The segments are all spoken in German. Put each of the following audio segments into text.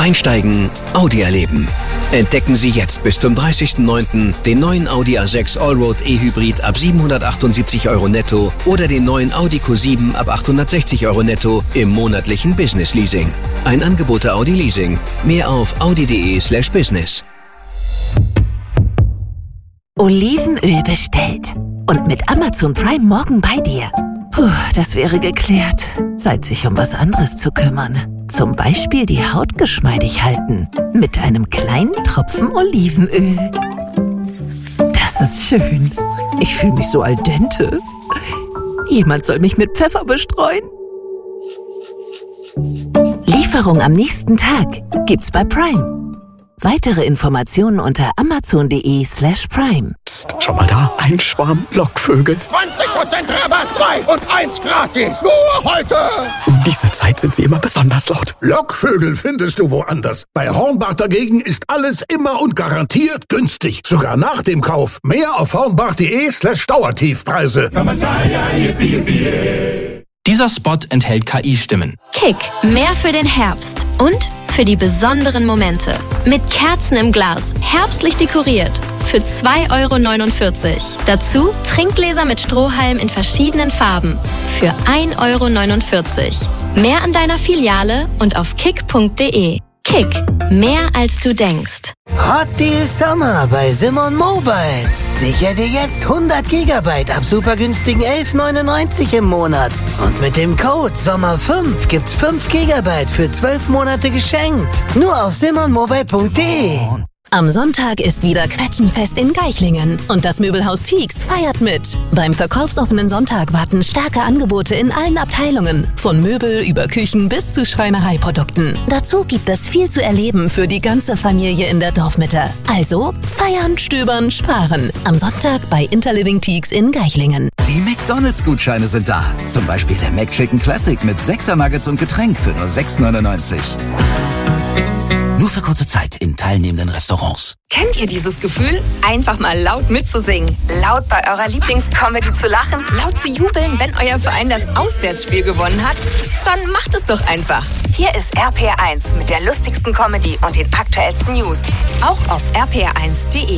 Einsteigen, Audi erleben. Entdecken Sie jetzt bis zum 30.09. den neuen Audi A6 Allroad E-Hybrid ab 778 € netto oder den neuen Audi Q7 ab 860 € netto im monatlichen Business Leasing. Ein Angebot der Audi Leasing. Mehr auf audi.de/business. Olivenöl bestellt. Und mit Amazon Prime morgen bei dir. Puh, das wäre geklärt. Zeit, sich um was anderes zu kümmern. Zum Beispiel die Haut geschmeidig halten. Mit einem kleinen Tropfen Olivenöl. Das ist schön. Ich fühle mich so al dente. Jemand soll mich mit Pfeffer bestreuen. Lieferung am nächsten Tag gibt's bei Prime. Weitere Informationen unter amazon.de/prime. Psst, schau mal da, ein Schwarm Lockvögel. 20% Rabatt, 2 und 1 gratis. Nur heute. Um diese Zeit sind sie immer besonders laut. Lockvögel findest du woanders. Bei Hornbach dagegen ist alles immer und garantiert günstig. Sogar nach dem Kauf. Mehr auf hornbach.de/Dauertiefpreise. Dieser Spot enthält KI-Stimmen. Kick, mehr für den Herbst und für die besonderen Momente. Mit Kerzen im Glas, herbstlich dekoriert. Für 2,49 €. Dazu Trinkgläser mit Strohhalm in verschiedenen Farben. Für 1,49 €. Mehr an deiner Filiale und auf kick.de. Kick, mehr als du denkst. Hot Deal Summer bei Simon Mobile. Sicher dir jetzt 100 GB ab super günstigen 11,99 € im Monat. Und mit dem Code SOMMER5 gibt's 5 GB für 12 Monate geschenkt. Nur auf simonmobile.de. Am Sonntag ist wieder Quetschenfest in Geichlingen und das Möbelhaus Tieks feiert mit. Beim verkaufsoffenen Sonntag warten starke Angebote in allen Abteilungen, von Möbel über Küchen bis zu Schreinereiprodukten. Dazu gibt es viel zu erleben für die ganze Familie in der Dorfmitte. Also feiern, stöbern, sparen. Am Sonntag bei Interliving Tieks in Geichlingen. Die McDonald's-Gutscheine sind da. Zum Beispiel der McChicken Classic mit 6er Nuggets und Getränk für nur 6,99 €. Nur für kurze Zeit in teilnehmenden Restaurants. Kennt ihr dieses Gefühl? Einfach mal laut mitzusingen. Laut bei eurer Lieblingscomedy zu lachen. Laut zu jubeln, wenn euer Verein das Auswärtsspiel gewonnen hat. Dann macht es doch einfach. Hier ist RPR1 mit der lustigsten Comedy und den aktuellsten News. Auch auf rpr1.de.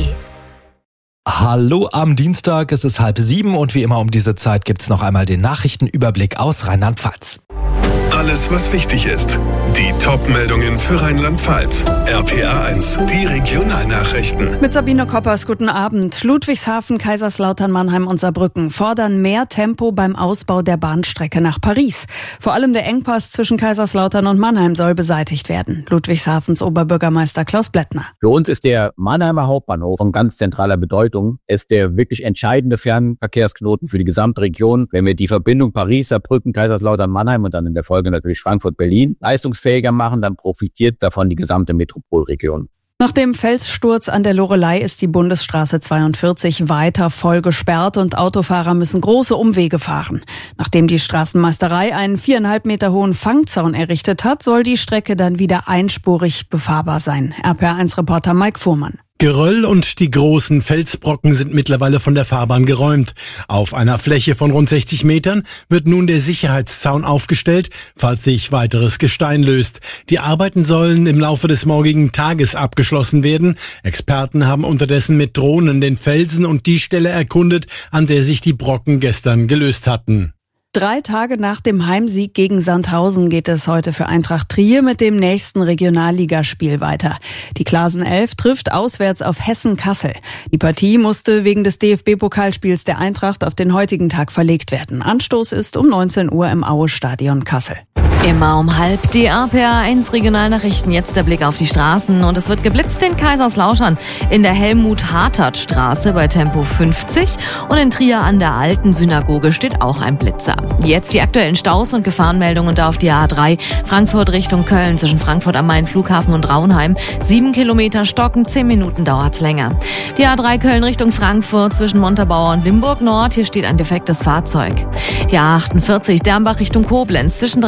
Hallo am Dienstag, es ist 6:30 und wie immer um diese Zeit gibt's noch einmal den Nachrichtenüberblick aus Rheinland-Pfalz. Alles, was wichtig ist. Die Top-Meldungen für Rheinland-Pfalz. RPR1, die Regionalnachrichten. Mit Sabine Koppers, guten Abend. Ludwigshafen, Kaiserslautern, Mannheim und Saarbrücken fordern mehr Tempo beim Ausbau der Bahnstrecke nach Paris. Vor allem der Engpass zwischen Kaiserslautern und Mannheim soll beseitigt werden. Ludwigshafens Oberbürgermeister Klaus Blättner. Für uns ist der Mannheimer Hauptbahnhof von ganz zentraler Bedeutung. Es ist der wirklich entscheidende Fernverkehrsknoten für die gesamte Region. Wenn wir die Verbindung Paris, Saarbrücken, Kaiserslautern, Mannheim und dann in der Folge natürlich Frankfurt-Berlin leistungsfähiger machen, dann profitiert davon die gesamte Metropolregion. Nach dem Felssturz an der Loreley ist die Bundesstraße 42 weiter voll gesperrt und Autofahrer müssen große Umwege fahren. Nachdem die Straßenmeisterei einen 4,5 Meter hohen Fangzaun errichtet hat, soll die Strecke dann wieder einspurig befahrbar sein. RPR1-Reporter Mike Fuhrmann. Geröll und die großen Felsbrocken sind mittlerweile von der Fahrbahn geräumt. Auf einer Fläche von rund 60 Metern wird nun der Sicherheitszaun aufgestellt, falls sich weiteres Gestein löst. Die Arbeiten sollen im Laufe des morgigen Tages abgeschlossen werden. Experten haben unterdessen mit Drohnen den Felsen und die Stelle erkundet, an der sich die Brocken gestern gelöst hatten. 3 Tage nach dem Heimsieg gegen Sandhausen geht es heute für Eintracht Trier mit dem nächsten Regionalligaspiel weiter. Die Klasen 11 trifft auswärts auf Hessen-Kassel. Die Partie musste wegen des DFB-Pokalspiels der Eintracht auf den heutigen Tag verlegt werden. Anstoß ist um 19 Uhr im Aue-Stadion Kassel. Immer um 12:30 die RPR1 Regionalnachrichten. Jetzt der Blick auf die Straßen. Und es wird geblitzt in Kaiserslautern in der Helmut-Hartert-Straße bei Tempo 50. Und in Trier an der alten Synagoge steht auch ein Blitzer. Jetzt die aktuellen Staus und Gefahrenmeldungen da auf die A3. Frankfurt Richtung Köln zwischen Frankfurt am Main Flughafen und Raunheim. 7 Kilometer stocken, 10 Minuten dauert's länger. Die A3 Köln Richtung Frankfurt zwischen Montabaur und Limburg Nord. Hier steht ein defektes Fahrzeug. Die A48 Dernbach Richtung Koblenz zwischen Dreieck Dernbach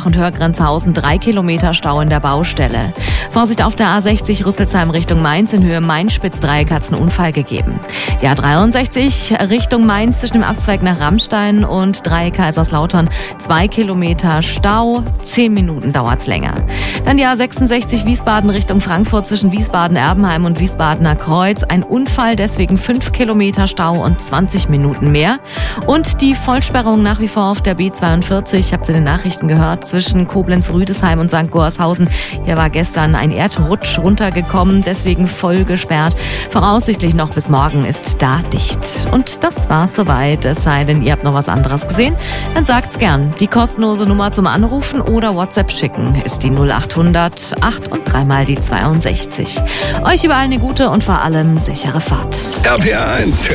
Offenbach und Hörgrenzhausen 3 Kilometer Stau in der Baustelle. Vorsicht auf der A60 Rüsselsheim Richtung Mainz in Höhe Main-Spitzdreieck hat es einen Unfall gegeben. Die A63 Richtung Mainz zwischen dem Abzweig nach Rammstein und Dreieck Kaiserslautern 2 Kilometer Stau, 10 Minuten dauert's länger. Dann die A66 Wiesbaden Richtung Frankfurt zwischen Wiesbaden-Erbenheim und Wiesbadener Kreuz. Ein Unfall, deswegen 5 Kilometer Stau und 20 Minuten mehr. Und die Vollsperrung nach wie vor auf der B42, ich habe es in den Nachrichten gehört, zwischen Koblenz-Rüdesheim und St. Gorshausen. Hier war gestern ein Erdrutsch runtergekommen, deswegen voll gesperrt. Voraussichtlich noch bis morgen ist da dicht. Und das war's soweit, es sei denn, ihr habt noch was anderes gesehen, dann sagt's gern. Die kostenlose Nummer zum Anrufen oder WhatsApp schicken ist die 0800 8 und 3 mal die 62. Euch überall eine gute und vor allem sichere Fahrt. RPA 1